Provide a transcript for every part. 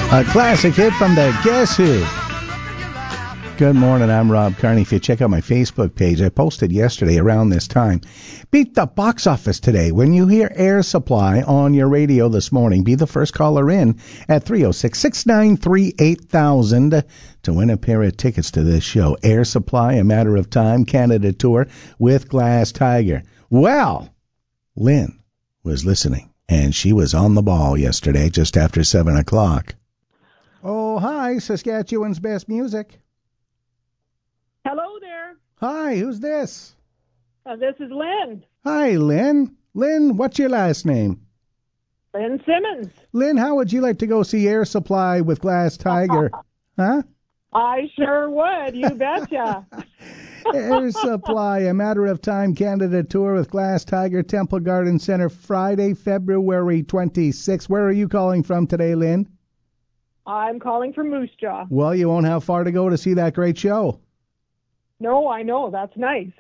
A classic hit from the Guess Who. Good morning, I'm Rob Carney. If you check out my Facebook page, I posted yesterday around this time. Beat the box office today. When you hear Air Supply on your radio this morning, be the first caller in at 306-693-8000 to win a pair of tickets to this show. Air Supply, A Matter of Time, Canada Tour with Glass Tiger. Well, Lynn was listening, and she was on the ball yesterday just after 7 o'clock. Oh, hi, Saskatchewan's best music. Hello there. Hi, who's this? This is Lynn. Hi, Lynn. Lynn, what's your last name? Lynn Simmons. Lynn, how would you like to go see Air Supply with Glass Tiger? Huh? I sure would. You betcha. Air Supply, A Matter of Time, Canada Tour with Glass Tiger, Temple Garden Center, Friday, February 26th. Where are you calling from today, Lynn? I'm calling from Moose Jaw. Well, you won't have far to go to see that great show. No, I know. That's nice.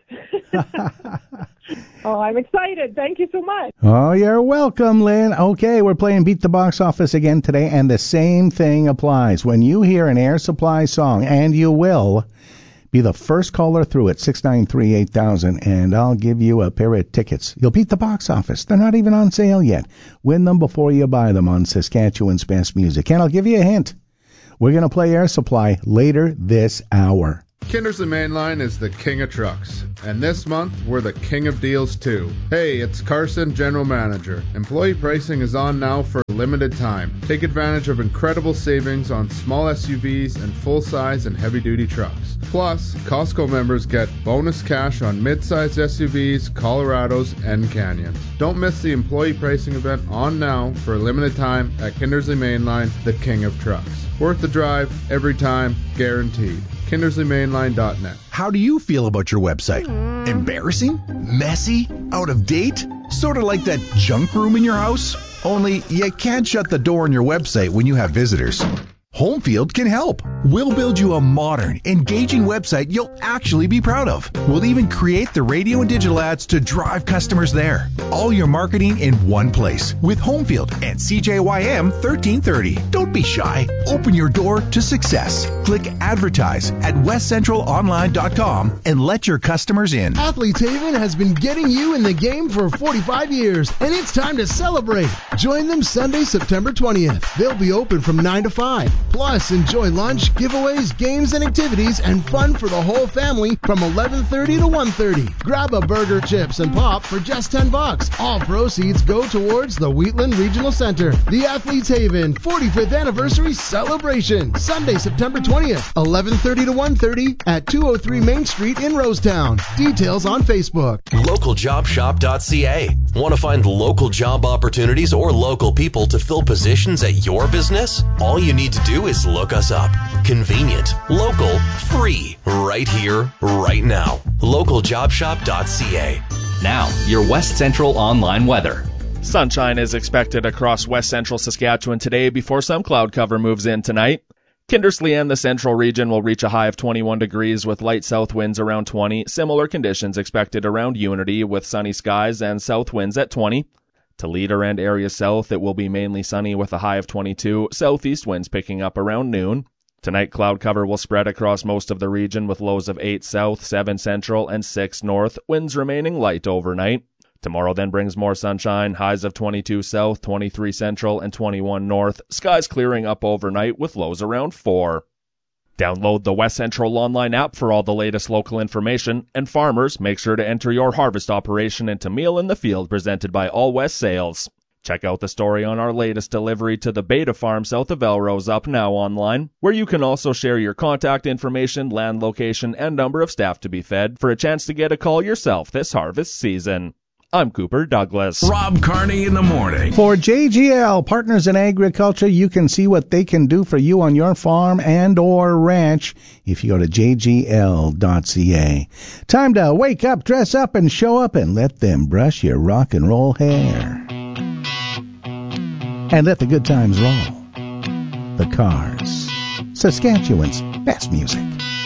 Oh, I'm excited. Thank you so much. Oh, you're welcome, Lynn. Okay, we're playing Beat the Box Office again today, and the same thing applies. When you hear an Air Supply song, and you will, be the first caller through at 693-8000, and I'll give you a pair of tickets. You'll beat the box office. They're not even on sale yet. Win them before you buy them on Saskatchewan's Best Music. And I'll give you a hint. We're going to play Air Supply later this hour. Kindersley Mainline is the king of trucks, and this month we're the king of deals too. Hey, it's Carson, General Manager. Employee pricing is on now for a limited time. Take advantage of incredible savings on small SUVs and full-size and heavy-duty trucks. Plus, Costco members get bonus cash on mid-sized SUVs, Colorados, and Canyons. Don't miss the employee pricing event on now for a limited time at Kindersley Mainline, the king of trucks. Worth the drive, every time, guaranteed. KindersleyMainline.net. How do you feel about your website? Embarrassing? Messy? Out of date? Sort of like that junk room in your house? Only you can't shut the door on your website when you have visitors. Homefield can help. We'll build you a modern, engaging website you'll actually be proud of. We'll even create the radio and digital ads to drive customers there. All your marketing in one place with Homefield and CJYM 1330. Don't be shy. Open your door to success. Click advertise at westcentralonline.com and let your customers in. Athletes Haven has been getting you in the game for 45 years, and it's time to celebrate. Join them Sunday, September 20th. They'll be open from 9 to 5. Plus, enjoy lunch, giveaways, games, and activities, and fun for the whole family from 11:30 to 1:30. Grab a burger, chips, and pop for just $10. All proceeds go towards the Wheatland Regional Center. The Athletes Haven 45th Anniversary Celebration. Sunday, September 20th, 11:30 to 1:30 at 203 Main Street in Rosetown. Details on Facebook. LocalJobShop.ca. Want to find local job opportunities or local people to fill positions at your business? All you need to do is look us up. Convenient, local, free, right here, right now. LocalJobShop.ca. Now, your West Central online weather. Sunshine is expected across west central Saskatchewan today before some cloud cover moves in tonight. Kindersley and the central region will reach a high of 21 degrees with light south winds around 20. Similar conditions expected around Unity with sunny skies and south winds at 20. To Leader and area south, it will be mainly sunny with a high of 22, southeast winds picking up around noon. Tonight, cloud cover will spread across most of the region with lows of 8 south, 7 central, and 6 north, winds remaining light overnight. Tomorrow then brings more sunshine, highs of 22 south, 23 central, and 21 north, skies clearing up overnight with lows around 4. Download the West Central online app for all the latest local information, and farmers, make sure to enter your harvest operation into Meal in the Field presented by All West Sales. Check out the story on our latest delivery to the Beta Farm south of Elrose up now online, where you can also share your contact information, land location, and number of staff to be fed for a chance to get a call yourself this harvest season. I'm Cooper Douglas. Rob Carney in the morning. For JGL Partners in Agriculture, you can see what they can do for you on your farm and or ranch if you go to jgl.ca. Time to wake up, dress up, and show up and let them brush your rock and roll hair. And let the good times roll. The Cars. Saskatchewan's best music.